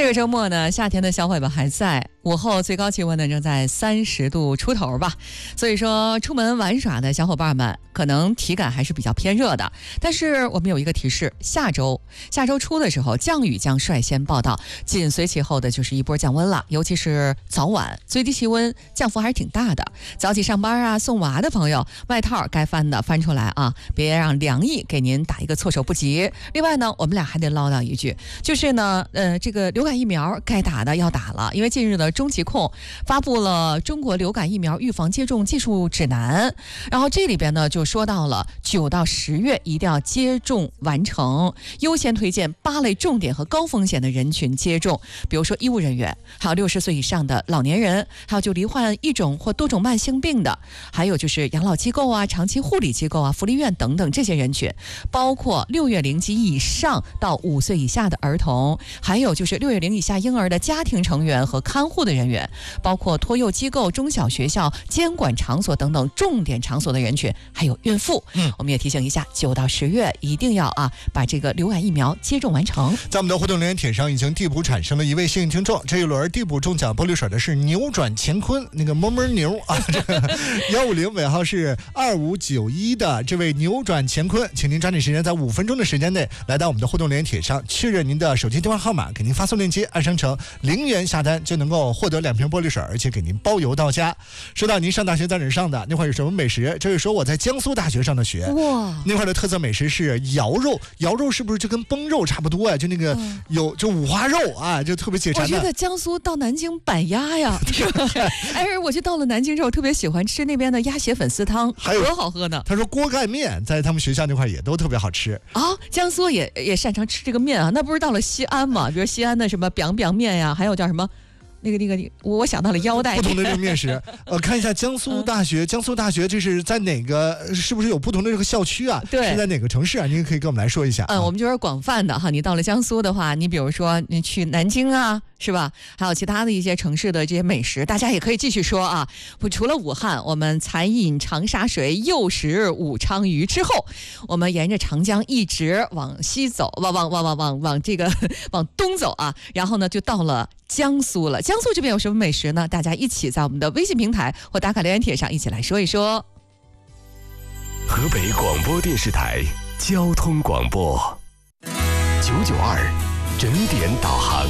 这个周末呢，夏天的小尾巴还在，午后最高气温呢正在30度出头吧。所以说，出门玩耍的小伙伴们可能体感还是比较偏热的。但是我们有一个提示，下周初的时候，降雨将率先报道，紧随其后的就是一波降温了。尤其是早晚，最低气温降幅还是挺大的。早起上班啊，送娃的朋友，外套该翻的翻出来啊，别让凉意给您打一个措手不及。另外呢，我们俩还得唠叨一句，就是呢，这个流感疫苗该打的要打了，因为近日呢，中疾控发布了中国流感疫苗预防接种技术指南，然后这里边呢就说到了9到10月一定要接种完成，优先推荐8类重点和高风险的人群接种，比如说医务人员，还有60岁以上的老年人，还有就罹患一种或多种慢性病的，还有就是养老机构啊、长期护理机构啊、福利院等等这些人群，包括6月龄及以上到5岁以下的儿童，还有就是6月龄以下婴儿的家庭成员和看护的人员，包括托幼机构、中小学校、监管场所等等重点场所的人群，还有孕妇。我们也提醒一下，9到10月一定要把这个流感疫苗接种完成。 在我们的互动留言帖上已经递补产生了一位幸运听众，这一轮递补中奖玻璃水的是扭转乾坤那个么牛啊，这个150尾号是2591的这位扭转乾坤，请您抓紧时间在5分钟的时间内来到我们的互动留言帖上，确认您的手机电话号码，给您发送链接，按商城0元下单就能够获得2瓶玻璃水，而且给您包邮到家。说到您上大学在哪儿上的，那会儿有什么美食？这位说我在江苏大学上的学，哇，那块的特色美食是瑶肉，瑶肉是不是就跟崩肉差不多啊？就那个有就五花肉啊，就特别解馋的。 我觉得江苏到南京板鸭呀，哎，我就到了南京之后，特别喜欢吃那边的鸭血粉丝汤， 还有多好喝呢。 他说锅盖面在他们学校那块也都特别好吃啊。江苏也擅长吃这个面啊，那不是到了西安嘛？比如西安的什么 biang 面呀，还有叫什么？那个，我想到了腰带。 不同的这个面食，看一下江苏大学，江苏大学这是在哪个？是不是有不同的这个校区啊？ 对， 是在哪个城市啊？您可以跟我们来说一下。 我们就是广泛的哈。你到了江苏的话，你比如说你去南京啊，是吧？还有其他的一些城市的这些美食，大家也可以继续说啊。除了武汉，我们才饮长沙水，又食武昌鱼之后，我们沿着长江一直往西走，往这个往东走啊，然后呢就到了江苏了。江苏这边有什么美食呢？大家一起在我们的微信平台或打卡留言帖上一起来说一说。 河北广播电视台交通广播992整点导航。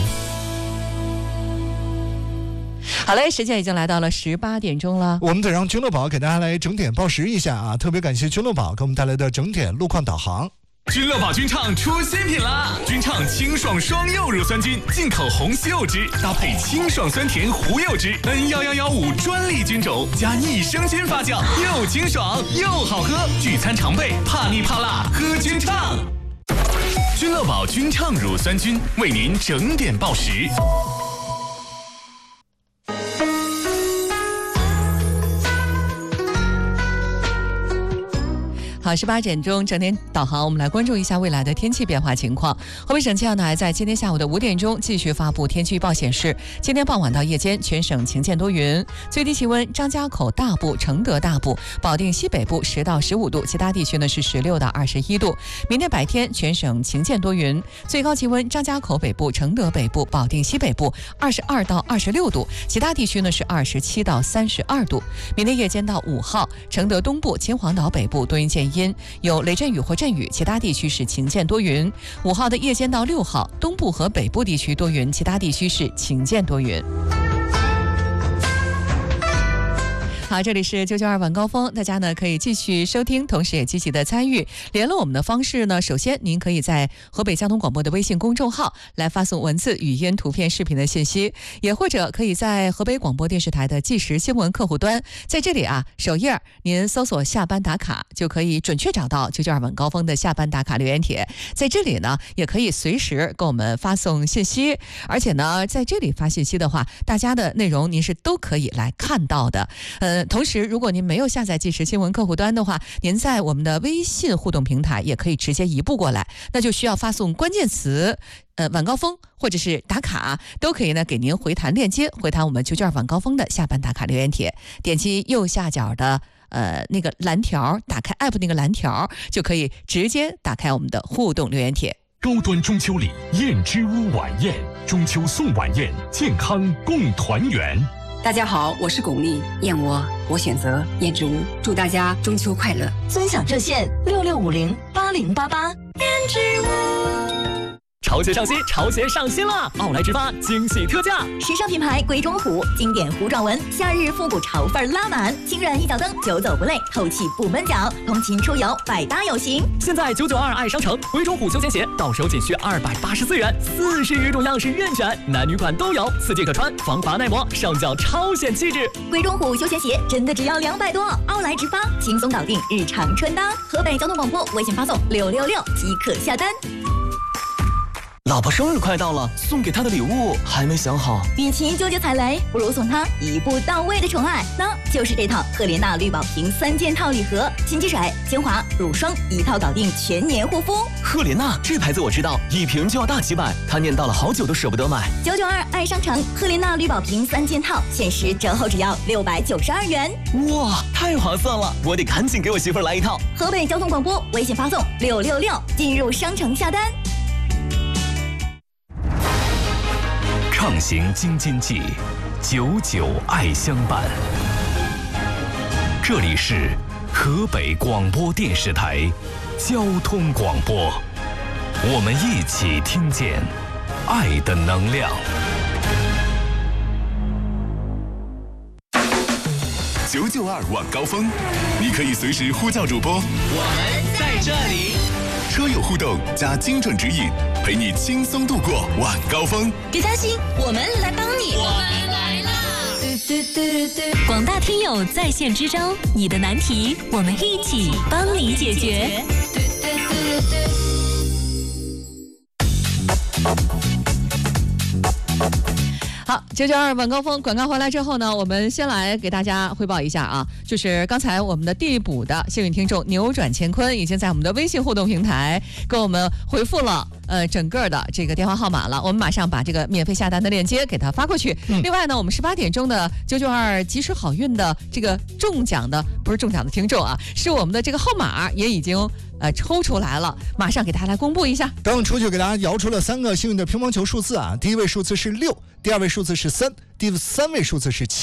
好嘞，时间已经来到了18点钟了， 我们得让君乐宝给大家来整点报时一下啊！特别感谢君乐宝给我们带来的整点路况导航。 君乐宝菌畅出新品啦！菌畅清爽双柚乳酸菌，进口红西柚汁，搭配清爽酸甜胡柚汁 ，N11115专利菌种，加益生菌发酵，又清爽又好喝。聚餐常备，怕腻怕辣，喝菌畅。君乐宝菌畅乳酸菌为您整点报时。 好，18点钟整点导航，我们来关注一下未来的天气变化情况。河北省气象台在今天下午的5点钟继续发布天气预报，显示今天傍晚到夜间全省晴间多云，最低气温张家口大部、承德大部、保定西北部10到15度，其他地区呢是16到21度。明天白天全省晴间多云，最高气温张家口北部、承德北部、保定西北部22到26度，其他地区呢是27到32度。明天夜间到5号，承德东部、秦皇岛北部多云见阴，有雷阵雨或阵雨，其他地区是晴间多云。5号的夜间到6号，东部和北部地区多云，其他地区是晴间多云。好，这里是992晚高峰，大家呢可以继续收听，同时也积极的参与。联络我们的方式呢，首先您可以在河北交通广播的微信公众号来发送文字、语音、图片、视频的信息，也或者可以在河北广播电视台的即时新闻客户端，在这里首页您搜索下班打卡，就可以准确找到992晚高峰的下班打卡留言帖。在这里呢，也可以随时给我们发送信息，而且呢，在这里发信息的话，大家的内容您是都可以来看到的。同时，如果您没有下载即时新闻客户端的话，您在我们的微信互动平台也可以直接移步过来，那就需要发送关键词晚高峰或者是打卡，都可以呢给您回弹链接，回弹我们992晚高峰的下班打卡留言帖，点击右下角的那个蓝条，打开 app 那个蓝条，就可以直接打开我们的互动留言帖。 高端中秋礼，燕之屋晚宴中秋送晚宴，健康共团圆。 大家好，我是巩俐，燕窝我选择燕之屋，祝大家中秋快乐。 尊享热线66508088。燕之屋。 潮鞋上新，潮鞋上新了！奥莱直发惊喜特价， 时尚品牌鬼冢虎，经典弧状纹，夏日复古潮范拉满，轻软一脚蹬，久走不累，透气不闷脚，通勤出游百搭有型。 现在992爱商城鬼冢虎休闲鞋到手仅需284元，40余种样式任选，男女款都有，4季可穿，防滑耐磨，上脚超显气质。 鬼冢虎休闲鞋真的只要200多，奥莱直发轻松搞定日常穿搭。河北交通广播微信发送666即可下单。 老婆生日快到了，送给她的礼物还没想好。 与其纠结踩雷，不如送她一步到位的宠爱，那就是这套赫莲娜绿宝瓶3件套礼盒，勤洗水、精华、乳霜一套搞定全年护肤。 赫莲娜这牌子我知道，一瓶就要大几百，她念叨了好久都舍不得买。 992爱商城赫莲娜绿宝瓶3件套，限时折后只要692元。 哇，太划算了！我得赶紧给我媳妇儿来一套。 河北交通广播微信发送666，进入商城下单。 畅行京津冀，99爱相伴。这里是河北广播电视台交通广播，我们一起听见爱的能量。 992晚高峰，你可以随时呼叫主播， 我们在这里。 车友互动加精准指引，陪你轻松度过晚高峰。 别担心，我们来帮你。 我们来啦！广大听友在线支招，你的难题我们一起帮你解决。 好，992晚高峰广告回来之后呢，我们先来给大家汇报一下啊，就是刚才我们的递补的幸运听众扭转乾坤已经在我们的微信互动平台给我们回复了整个的这个电话号码了，我们马上把这个免费下单的链接给他发过去。另外呢，我们18点钟的992及时好运的这个中奖的不是中奖的听众啊，是我们的这个号码也已经抽出来了，马上给大家来公布一下。 刚出去给大家摇出了3个幸运的乒乓球数字啊，第一位数字是6，第二位数字是3，第3位数字是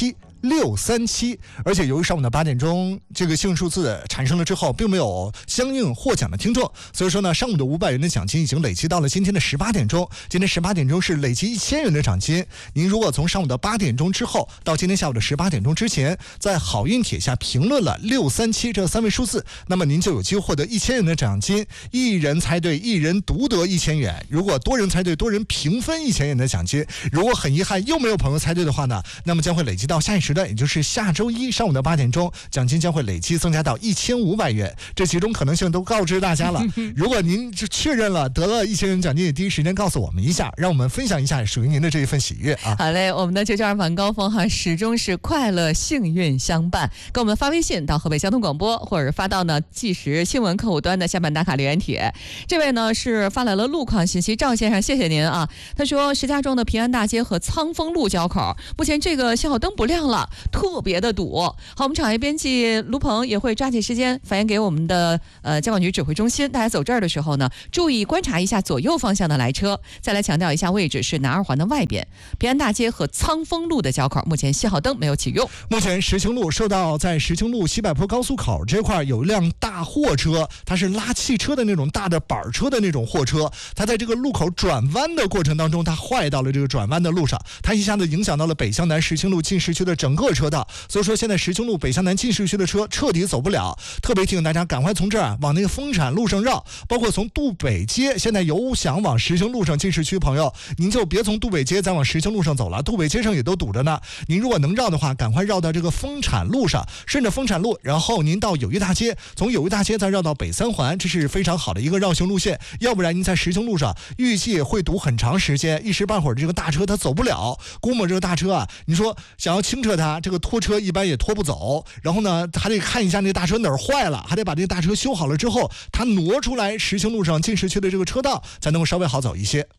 7，637。而且由于上午的8点钟这个幸运数字产生了之后，并没有相应获奖的听众，所以说呢，上午的500元的奖金已经累积到了今天的18点钟。今天18点钟是累积1000元的奖金。您如果从上午的8点钟之后到今天下午的18点钟之前，在好运帖下评论了637这3位数字，那么您就有机会获得1000元的奖金。一人猜对，一人独得1000元。如果多人猜对，多人平分1000元的奖金。如果很遗憾又没有朋友猜对的话呢，那么将会累积到下一时段，也就是下周一上午的8点钟，奖金将会累计增加到1500元。这几种可能性都告知大家了。如果您确认了得了1000元奖金，也第一时间告诉我们一下，让我们分享一下属于您的这一份喜悦啊！ 好嘞，我们的992晚高峰哈，始终是快乐幸运相伴。给我们发微信到河北交通广播，或者发到呢即时新闻客户端的下半打卡留言帖。这位呢是发来了路况信息，赵先生，谢谢您啊。他说石家庄的平安大街和苍丰路交口，目前这个信号灯不亮了，特别的堵。好，我们产业编辑卢鹏也会抓紧时间反映给我们的交管局指挥中心，大家走这儿的时候呢，注意观察一下左右方向的来车。再来强调一下位置是南二环的外边，平安大街和苍丰路的交口，目前信号灯没有启用。 目前石青路受到在石青路西柏坡高速口这块有一辆大货车，它是拉汽车的那种大的板车的那种货车，它在这个路口转弯的过程当中，它坏到了这个转弯的路上，它一下子影响到了北向南石青路进市区的整个车道，所以说现在石青路北向南进市区的车彻底走不了。特别提醒大家赶快从这儿往那个丰产路上绕，包括从杜北街，现在有想往石青路上进市区朋友，您就别从杜北街再往石青路上走了，杜北街上也都堵着呢。您如果能绕的话，赶快绕到这个丰产路上，顺着丰产路，然后您到友谊大街，从友谊大街再绕到北三环，这是非常好的一个绕行路线。要不然您在石青路上预计会堵很长时间，一时半会儿这个大车它走不了。估摸这个大车啊，你说想要清澈它，这个拖车一般也拖不走，然后呢还得看一下那大车哪儿坏了，还得把这个大车修好了之后，它挪出来石青路上进市区的这个车道，才能够稍微好走一些。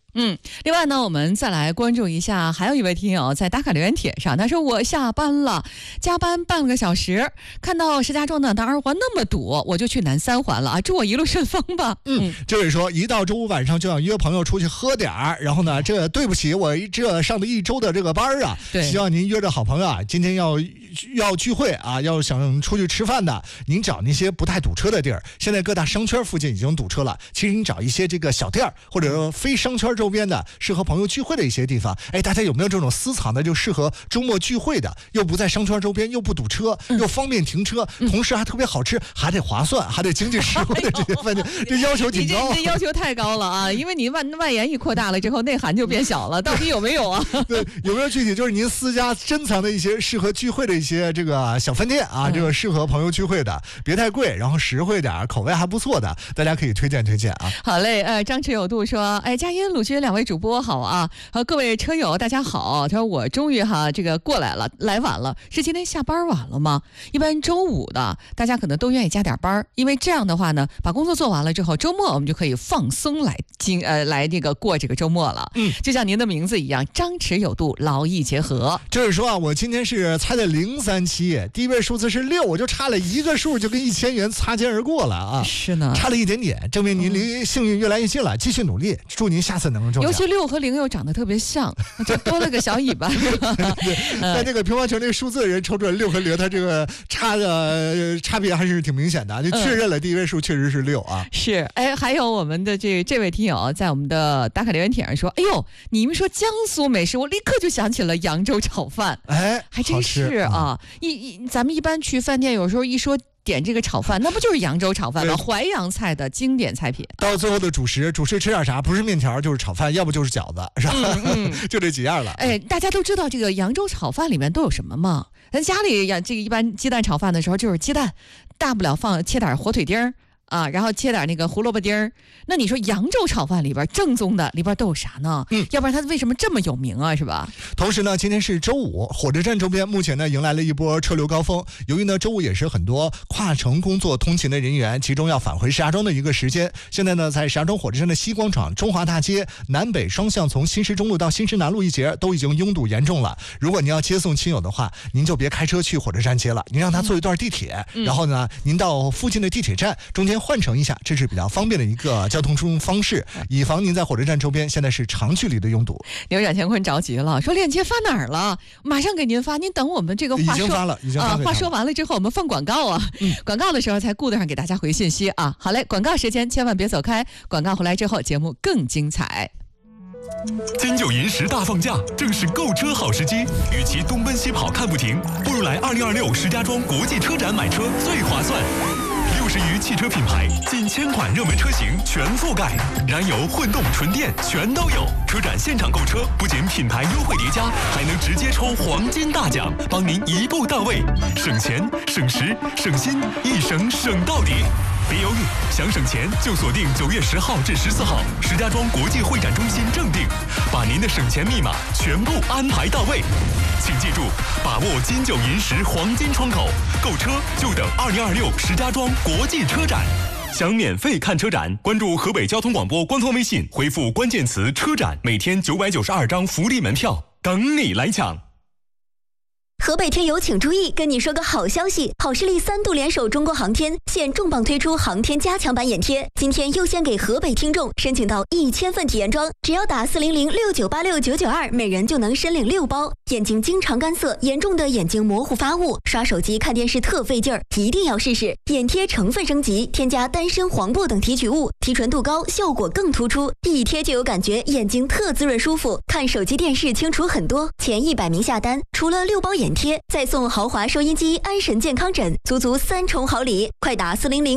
另外呢，我们再来关注一下，还有一位听友在打卡留言帖上，他说我下班了，加班半个小时，看到石家庄的南二环那么堵，我就去南三环了啊，祝我一路顺风吧。 这位说一到周五晚上就想约朋友出去喝点儿，然后呢，这对不起我这上了一周的这个班啊，希望您约着好朋友啊，今天要聚会啊，要想出去吃饭的，您找那些不太堵车的地儿。现在各大商圈附近已经堵车了，其实你找一些这个小店儿或者说非商圈周边的适合朋友聚会的一些地方，大家有没有这种私藏的就适合周末聚会的，又不在商圈周边，又不堵车，又方便停车，同时还特别好吃，还得划算，还得经济实惠的这些饭店，这要求挺高。 这要求太高了啊！因为你外延一扩大了之后，内涵就变小了，到底有没有啊？ 对，有没有具体就是您私家珍藏的一些适合聚会的一些这个小饭店啊，这个适合朋友聚会的，别太贵，然后实惠点，口味还不错的，大家可以推荐啊。 好嘞，张弛有度说，佳音、鲁军两位主播好啊，各位车友大家好。他说我终于这个过来了，来晚了，是今天下班晚了吗？一般周五的大家可能都愿意加点班，因为这样的话呢，把工作做完了之后，周末我们就可以放松来这个过这个周末了。就像您的名字一样，张弛有度，劳逸结合。 就是说啊，我今天是猜的037，第一位数字是6，我就差了一个数，就跟1000元擦肩而过了啊！ 是呢， 差了一点点，证明您离幸运越来越近了，继续努力，祝您下次能够中奖。 尤其6和0又长得特别像，就多了个小尾巴。 在这个乒乓球那个数字的人抽出来6和0，它这个差别还是挺明显的，就确认了第一位数确实是6啊。 是，还有我们的这位听友在我们的打卡留言帖上说，哎呦，你们说江苏美食，我立刻就想起了扬州炒饭，还真是啊。咱们一般去饭店，有时候一说点这个炒饭，那不就是扬州炒饭吗？淮扬菜的经典菜品。 到最后的主食吃点啥？不是面条就是炒饭，要不就是饺子，是吧？就这几样了。 大家都知道这个扬州炒饭里面都有什么吗？咱家里这个一般鸡蛋炒饭的时候，就是鸡蛋，大不了切点火腿丁啊，然后切点那个胡萝卜丁儿。那你说扬州炒饭里边正宗的里边都有啥呢？要不然它为什么这么有名啊？是吧？ 同时呢，今天是周五，火车站周边目前呢迎来了一波车流高峰。由于呢周五也是很多跨城工作通勤的人员集中要返回石家庄的一个时间。现在呢，在石家庄火车站的西广场、中华大街南北双向从新石中路到新石南路一节都已经拥堵严重了。如果您要接送亲友的话，您就别开车去火车站接了，您让他坐一段地铁，然后呢，您到附近的地铁站中间换乘一下，这是比较方便的一个交通方式，以防您在火车站周边现在是长距离的拥堵。 刘冉乾坤着急了，说链接发哪儿了？马上给您发，您等我们这个话说已经发了话说完了之后，我们放广告啊，广告的时候才顾得上给大家回信息啊。好嘞，广告时间千万别走开，广告回来之后节目更精彩。 金九银十大放假，正是购车好时机。与其东奔西跑看不停，不如来2026石家庄国际车展买车最划算。60余汽车品牌，近1000款热门车型全覆盖，燃油、混动、纯电全都有。车展现场购车，不仅品牌优惠叠加，还能直接抽黄金大奖，帮您一步到位，省钱、省时、省心，一省省到底。别犹豫，想省钱就锁定9月10号至14号，石家庄国际会展中心正定，把您的省钱密码全部安排到位。请记住，把握金九银十黄金窗口，购车就等2026石家庄国际车展。想免费看车展，关注河北交通广播官方微信，回复关键词“车展”，每天992张福利门票等你来抢。 河北听友请注意，跟你说个好消息，好视力3度联手中国航天，现重磅推出航天加强版眼贴，今天优先给河北听众申请到1000份体验装，只要打40069869992，每人就能申领6包。眼睛经常干涩，严重的眼睛模糊发雾，刷手机看电视特费劲儿，一定要试试。眼贴成分升级，添加丹参、黄柏等提取物，提纯度高，效果更突出，一贴就有感觉，眼睛特滋润舒服，看手机电视清楚很多。前100名下单，除了6包眼贴，再送豪华收音机、安神健康枕，足足3重好礼！快打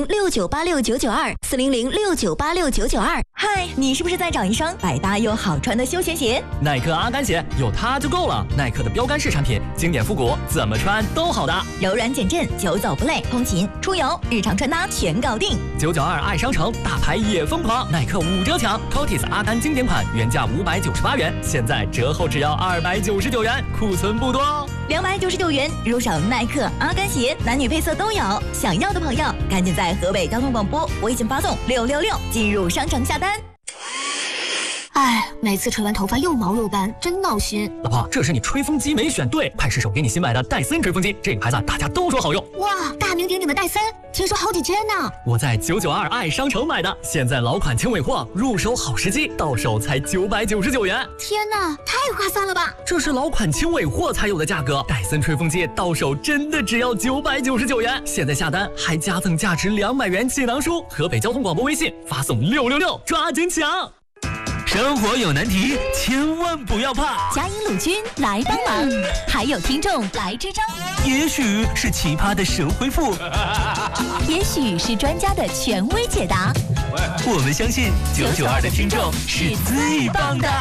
40069869922，40069869922。嗨，你是不是在找一双百搭又好穿的休闲鞋？ 耐克阿甘鞋有它就够了，耐克的标杆式产品，经典复古，怎么穿都好搭， 柔软减震，久走不累，通勤、出游、日常穿搭全搞定。 992爱商城，大牌也疯狂，耐克5折抢 ，Cotis 阿甘经典款原价598元，现在折后只要299元，库存不多哦。 299元入手耐克阿甘鞋，男女配色都有。想要的朋友赶紧在河北交通广播微信发送666进入商城下单。 哎，每次吹完头发又毛又干，真闹心。 老婆，这是你吹风机没选对，快试手给你新买的戴森吹风机，这个牌子大家都说好用。 哇，大名鼎鼎的戴森，听说好几千呢。 我在992爱商城买的，现在老款轻尾货，入手好时机，到手才999元。 天哪，太划算了吧！ 这是老款轻尾货才有的价格，戴森吹风机到手真的只要999元。现在下单还加赠价值200元气囊书。河北交通广播微信发送666，抓紧抢！ 生活有难题，千万不要怕。 嘉银鲁军来帮忙，还有听众来支招。 也许是奇葩的神回复， 也许是专家的权威解答。 我们相信992的听众是最棒的。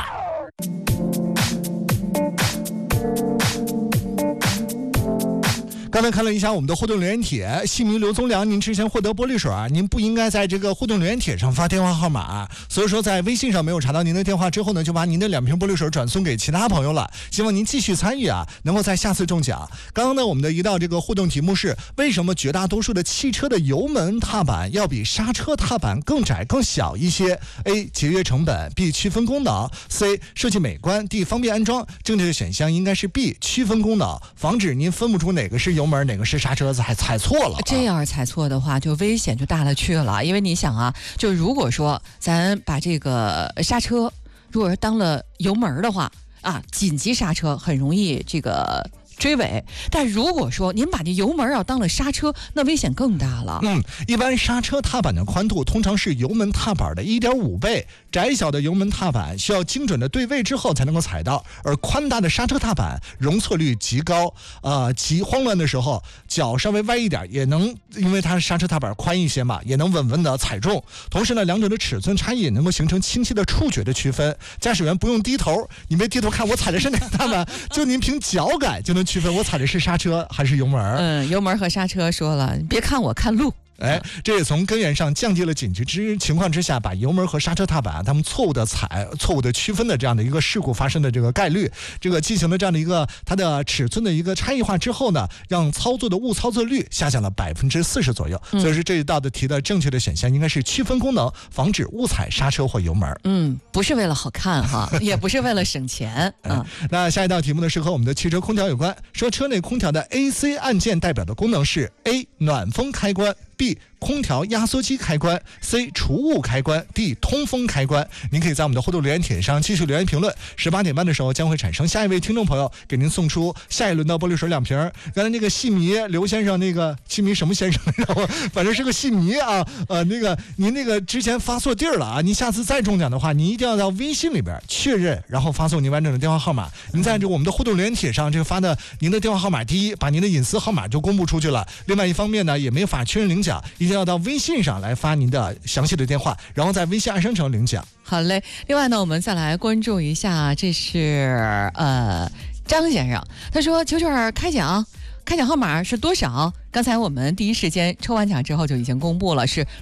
刚才看了一下我们的互动留言帖，姓名刘宗良，您之前获得玻璃水，您不应该在这个互动留言帖上发电话号码，所以说在微信上没有查到您的电话之后呢，就把您的2瓶玻璃水转送给其他朋友了。希望您继续参与啊，能够在下次中奖。刚刚呢，我们的一道这个互动题目是：为什么绝大多数的汽车的油门踏板要比刹车踏板更窄更小一些 ？A. 节约成本 ，B. 区分功能 ，C. 设计美观 ，D. 方便安装。正确的选项应该是 B. 区分功能，防止您分不出哪个是油门哪个是刹车，还踩错了。 这样踩错的话，就危险就大了去了。因为你想啊，就如果说咱把这个刹车，如果是当了油门的话啊，紧急刹车很容易这个追尾，但如果说您把这油门当了刹车，那危险更大了。 一般刹车踏板的宽度通常是油门踏板的1.5倍，窄小的油门踏板需要精准的对位之后才能够踩到，而宽大的刹车踏板容错率极高，极慌乱的时候脚稍微歪一点也能，因为它刹车踏板宽一些嘛，也能稳稳的踩中。同时呢，两者的尺寸差异也能够形成清晰的触觉的区分，驾驶员不用低头，你别低头看我踩的是哪个踏板，就您凭脚感就能区分我踩的是刹车还是油门。 油门和刹车说了，别看我，看路。 这也从根源上降低了紧急情况之下把油门和刹车踏板他们错误的区分的这样的一个事故发生的这个概率，这个进行了这样的一个它的尺寸的一个差异化之后呢，让操作的误操作率下降了40%左右。所以说这一道的题的正确的选项应该是区分功能，防止误踩刹车或油门。 不是为了好看哈，也不是为了省钱。 那下一道题目呢是和我们的汽车空调有关，说车内空调的 AC 按键代表的功能是 A. 暖风开关，B. 空调压缩机开关， C. 除雾开关， D. 通风开关。您可以在我们的互动留言帖上继续留言评论，18点半的时候将会产生下一位听众朋友，给您送出下一轮的玻璃水2瓶。刚才那个戏迷刘先生，那个戏迷什么先生反正是个戏迷啊，那个您那个之前发错地儿了啊，您下次再中奖的话，您一定要到微信里边确认，然后发送您完整的电话号码。您在这我们的互动留言帖上这个发的您的电话号码，第一把您的隐私号码就公布出去了，另外一方面呢也没法确认领奖，一定要到微信上来发您的详细的电话，然后在微信爱商城领奖。 好嘞，另外呢我们再来关注一下，这是张先生，他说992开奖号码是多少？刚才我们第一时间抽完奖之后就已经公布了，是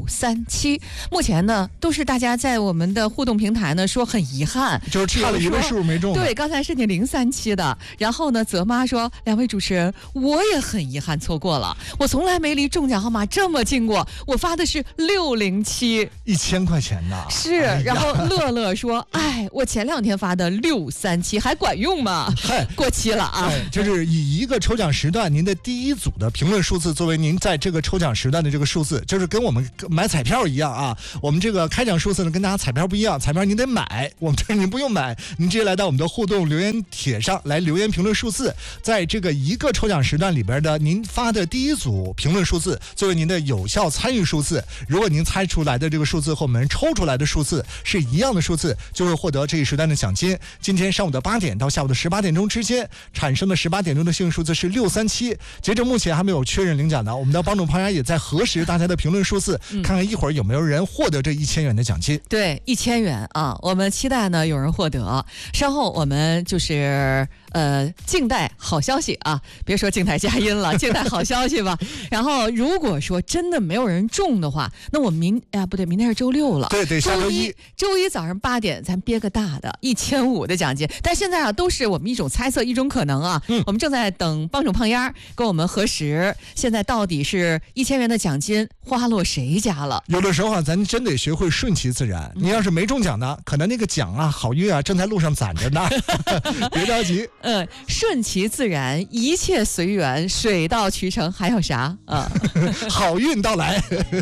637。目前呢都是大家在我们的互动平台呢说很遗憾， 就是差了一位数没中。 对，刚才是你037的。然后呢泽妈说，2位主持人我也很遗憾错过了，我从来没离中奖号码这么近过，我发的是607，1000 块钱呢。 是，然后乐乐说，我前2天发的637还管用吗？过期了啊。 就是以一个抽奖时段您的第一组的评论数字作为您在这个抽奖时段的这个数字，就是跟我们买彩票一样啊。我们这个开奖数字呢跟大家彩票不一样，彩票您得买，我们这您不用买，您直接来到我们的互动留言帖上来留言评论数字，在这个一个抽奖时段里边的您发的第一组评论数字作为您的有效参与数字。如果您猜出来的这个数字和我们抽出来的数字是一样的数字，就会获得这一时段的奖金。今天上午的8点到下午的18点钟之间产生的18点钟的幸运数字是637。截至目前还没有确认领奖的，我们的帮主旁牙也在核实大家的评论数字，看看一会儿有没有人获得这1000元的奖金。 对，1000元啊，我们期待呢有人获得。稍后我们就是静待好消息啊！别说静态佳音了，静待好消息吧。然后如果说真的没有人中的话，那我明天是周六了， 对，下周一早上8点咱憋个大的1500的奖金。但现在啊，都是我们一种猜测，一种可能啊。我们正在等帮主胖丫跟我们核实，现在到底是1000元的奖金花落谁家了？ 有的时候啊，咱真得学会顺其自然。你要是没中奖呢，可能那个奖啊、好运啊，正在路上攒着呢，别着急。 顺其自然，一切随缘，水到渠成，还有啥啊？ 好运到来。